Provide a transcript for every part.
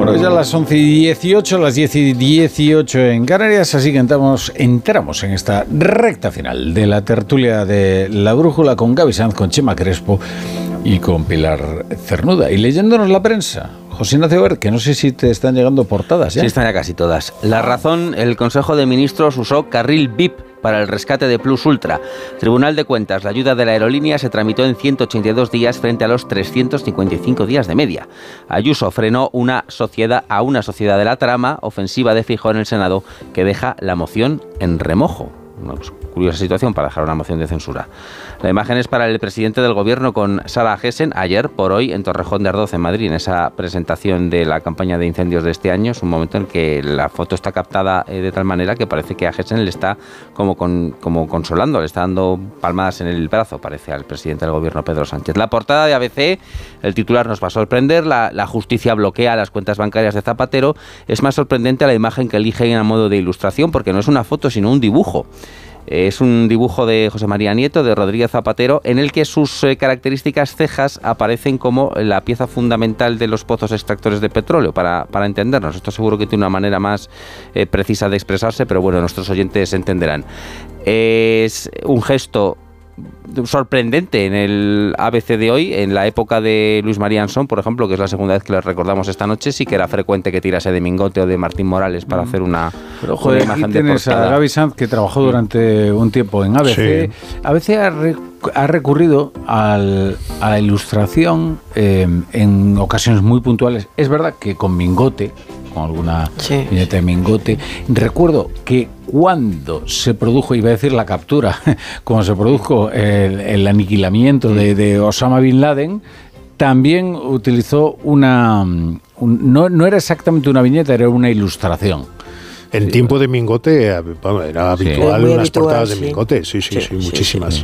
Bueno, ya las 11:18, las 10:18 en Canarias, así que entramos en esta recta final de la tertulia de La Brújula con Gaby Sanz, con Chema Crespo y con Pilar Cernuda. Y leyéndonos la prensa, José Ignacio Ver, que no sé si te están llegando portadas ya. Sí, están ya casi todas. La Razón, el Consejo de Ministros usó carril VIP para el rescate de Plus Ultra. Tribunal de Cuentas, la ayuda de la aerolínea se tramitó en 182 días frente a los 355 días de media. Ayuso frenó a una sociedad de la trama, ofensiva de Feijóo en el Senado, que deja la moción en remojo. Una curiosa situación para dejar una moción de censura. La imagen es para el presidente del gobierno con Sara Gessen, ayer por hoy en Torrejón de Ardoz, en Madrid, en esa presentación de la campaña de incendios de este año. Es un momento en que la foto está captada de tal manera que parece que a Gessen le está como consolando, le está dando palmadas en el brazo, parece, al presidente del gobierno, Pedro Sánchez. La portada de ABC, el titular nos va a sorprender: la justicia bloquea las cuentas bancarias de Zapatero. Es más sorprendente la imagen que eligen a modo de ilustración, porque no es una foto, sino un dibujo. Es un dibujo de José María Nieto, de Rodríguez Zapatero, en el que sus características cejas aparecen como la pieza fundamental de los pozos extractores de petróleo, para entendernos. Esto seguro que tiene una manera más precisa de expresarse, pero bueno, nuestros oyentes entenderán. Es un gesto sorprendente en el ABC de hoy. En la época de Luis María Ansón, por ejemplo, que es la segunda vez que les recordamos esta noche, sí que era frecuente que tirase de Mingote o de Martín Morales para hacer una imagen de portada. A Gaby Sanz, que trabajó durante un tiempo en ABC. Sí. ABC ha recurrido a la ilustración en ocasiones muy puntuales. Es verdad que con Mingote, con alguna viñeta de Mingote. Recuerdo que cuando se produjo, iba a decir la captura, cuando se produjo el aniquilamiento de Osama Bin Laden, también utilizó no era exactamente una viñeta, era una ilustración. En tiempo de Mingote era habitual unas portadas de Mingote, sí, muchísimas.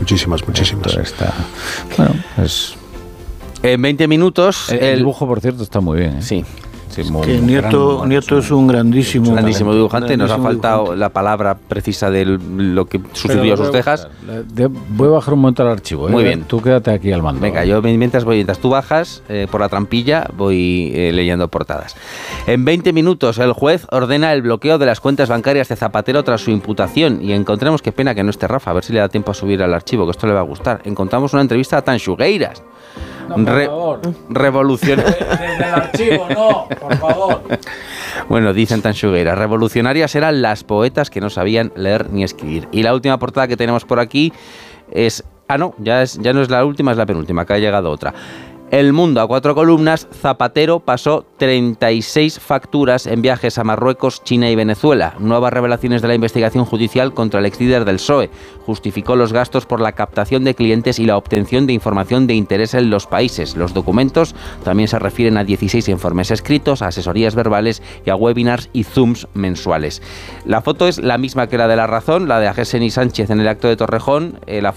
Bueno, es... En 20 minutos... El dibujo, por cierto, está muy bien, ¿eh? Sí. Sí, Nieto es un grandísimo dibujante. Nos ha faltado la palabra precisa de lo que sucedió a sus cejas. Voy a bajar un momento al archivo. Muy bien. Tú quédate aquí al mando. Venga, yo mientras tú bajas por la trampilla, voy leyendo portadas. En 20 minutos, el juez ordena el bloqueo de las cuentas bancarias de Zapatero tras su imputación. Y encontremos, qué pena que no esté Rafa, a ver si le da tiempo a subir al archivo, que esto le va a gustar. Encontramos una entrevista a Tanxugueiras. No, por favor. Revolucionaria. Desde el archivo, no, por favor. Bueno, dicen Tanxugueiras, revolucionarias eran las poetas que no sabían leer ni escribir. Y la última portada que tenemos por aquí es... ya no es la última, es la penúltima, que ha llegado otra. El Mundo, a 4 columnas. Zapatero pasó 36 facturas en viajes a Marruecos, China y Venezuela. Nuevas revelaciones de la investigación judicial contra el exlíder del PSOE. Justificó los gastos por la captación de clientes y la obtención de información de interés en los países. Los documentos también se refieren a 16 informes escritos, a asesorías verbales y a webinars y zooms mensuales. La foto es la misma que la de La Razón, la de Gessen y Sánchez en el acto de Torrejón. La